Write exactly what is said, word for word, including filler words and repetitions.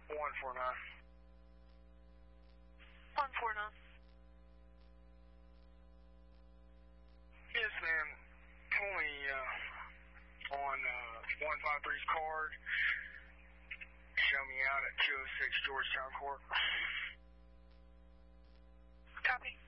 one four nine. one four nine. Yes, ma'am. Pull me uh, on uh, one five three's card. Show me out at two oh six Georgetown Court. Copy.